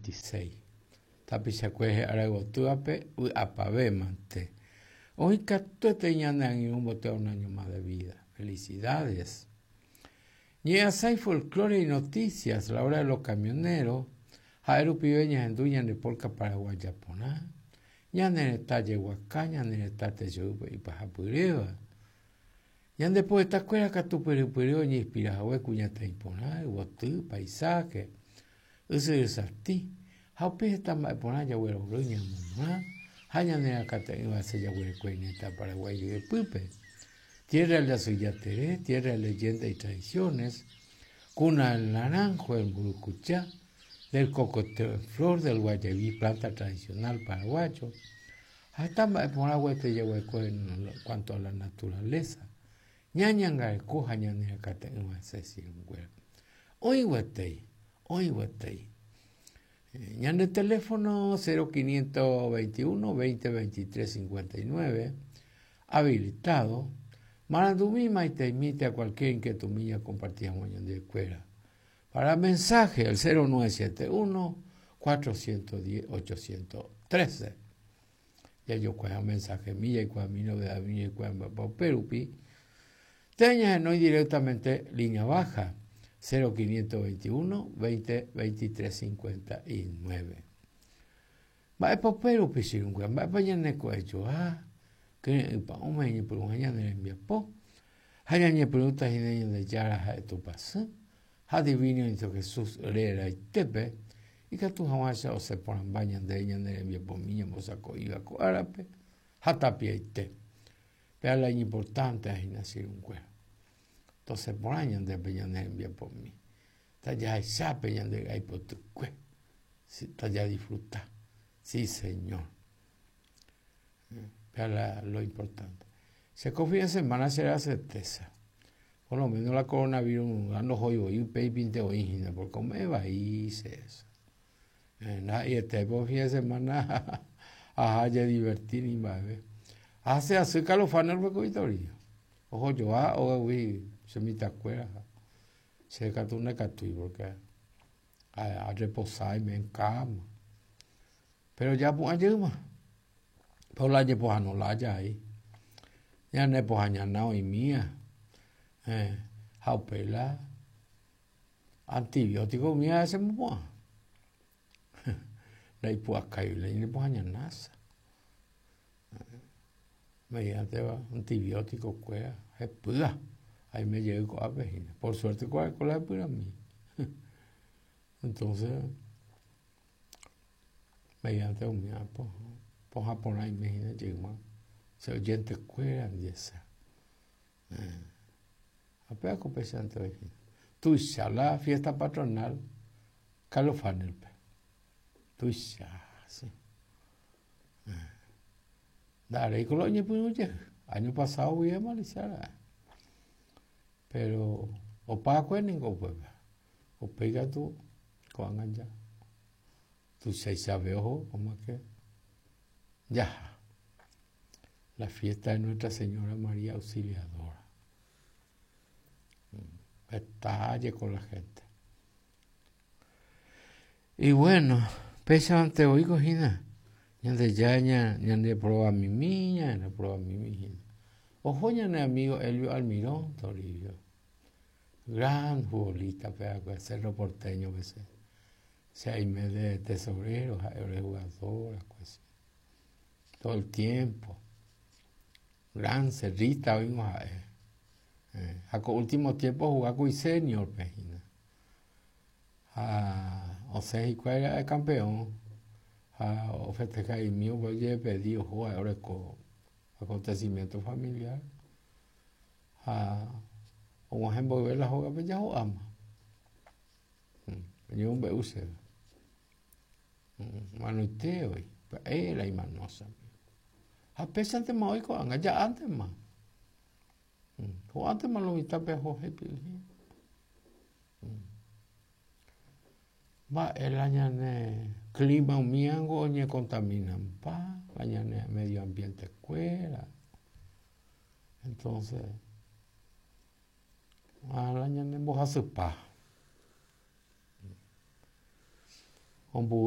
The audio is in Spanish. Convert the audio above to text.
26. Tapichacueje Aragotuape, Apavemante. Hoy Catuete ñanan y un boteo un año más de vida. Felicidades. Ñeasai folclore y noticias, la hora de los camioneros. Jaeru pibeñas en duña de polca Paraguay japoná. Ñanen está Yehuacá, ñanen está Teyupe y Pajapureva. Ñan después de esta escuela que tu peripureo ñe inspirajahue cuñata imponá, guatú, paisaje. Ese es artí. Jaupe está maipona ya huero bruña mamá. Hañanera cata iba a ser ya huero cueneta Paraguay de Pupe. Tierra de la Suyateré, tierra de leyenda y tradiciones. Cuna del naranjo, el burucuchá, del cocoteo en flor, del guayabí, planta tradicional paraguayo. Hasta maipona huete ya hueco en cuanto a la naturaleza. Ñañangareco, hañanera cata iba a ser un huero. Hoy huetei. Ñan de teléfono 0521 20 23 59, habilitado. Marandumima y te imite a cualquier inquietud mía compartida en de escuela. Para mensaje, el 0971 410 813. Ya yo cuento mensaje mía y cuando mi novedad mía y cuando Perupi. Teña no directamente línea baja. 0521 20 23 59. Va a pero pisirunga, va a pañane cohecho, que pa un año por un año en mi apo. Hayañe preguntas y de yara a tu paso. Ha divino en Jesús era y tepe. Y que tu jamás o se ponen bañan de ella en mi apo miña mosaco y a coarape. Hatapia y te. Pero la importante es nacer un cuero. Entonces, por años de peñaner envía por mí. Está ya esa peñaner de ahí por tu cue. Está ya disfrutar. Sí, Señor. Pero lo importante. Se confía en semana será certeza. Por lo menos la coronavirus ando hoy un pinte hoy, porque me va a irse eso. Y este por fin de semana a ya divertir y va a ver. Hace azúcar los fanes del Victorio. Ojo yo o se me acuerda. Se cató una catui porque a reposarme en cama. Pero ya pues ayer más. Por la pues no la ya ahí. Ya no pues añanao y mía. Jaupela. Antibiótico mía ese pues. La pues caí le pues añanasa. Mediante antibiótico cuea. Es puda. Ahí me llego a vejina. Por suerte con la pura mí. Entonces, mediante un mía, pues japonés, imagínate, llego se oyente cuera y esa. Apenas compensante vejina. Tu la fiesta patronal, Carlos Fanelpe. Tu sí. Daré con los años, pues, año pasado voy a malizar. Pero, o para cuénico, pues, o pega tú, con allá. Tú sabes, ojo, como es que. Ya. La fiesta de Nuestra Señora María Auxiliadora. Estalle con la gente. Y bueno, pesa ante hoy, cojina. Ñande yaña, ñande prueba mi miña, ñande prueba mi miña. Ojo, ñande amigo Elvio Almirón Toribio. Gran futbolista, pero Cerro Porteño, que se hay mes de tesorero, de jugador, pues, todo el tiempo. Gran cerrita, oímos a último tiempo jugar con senior, pejina. O sea, y cuál era el campeón. O festejar y mío, pues ya he pedido jugadores con acontecimiento familiar. Como ejemplo, ver la joga, pues ya jugamos. Yo un beuse. Manuteo, pues era y manosa. A pesar de más hoy, ya antes más. O antes más lo vista pejo, va el año clima miango ñe contaminan pa año medio ambiente escuela. Entonces al año ne boja su pa.